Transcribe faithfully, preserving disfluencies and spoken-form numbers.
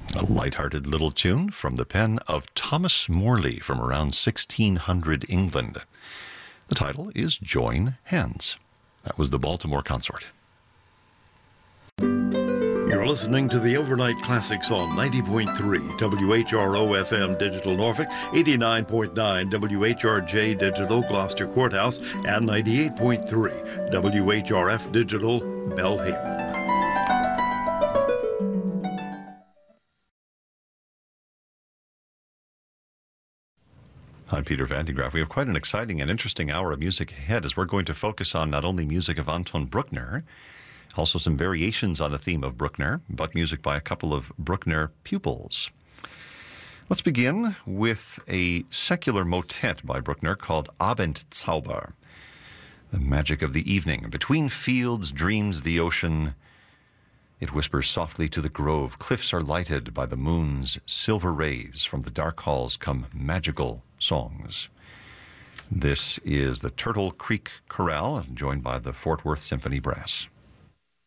A light-hearted little tune from the pen of Thomas Morley from around sixteen hundred England. The title is Join Hands. That was the Baltimore Consort. You're listening to the Overnight Classics on ninety point three W H R O F M Digital Norfolk, eighty-nine point nine W H R J Digital Gloucester Courthouse, and ninety-eight point three W H R F Digital Belhaven. I'm Peter Van de Graaff. We have quite an exciting and interesting hour of music ahead as we're going to focus on not only music of Anton Bruckner, also some variations on a theme of Bruckner, but music by a couple of Bruckner pupils. Let's begin with a secular motet by Bruckner called Abendzauber, the magic of the evening. Between fields dreams the ocean. It whispers softly to the grove. Cliffs are lighted by the moon's silver rays. From the dark halls come magical songs. This is the Turtle Creek Chorale, joined by the Fort Worth Symphony Brass.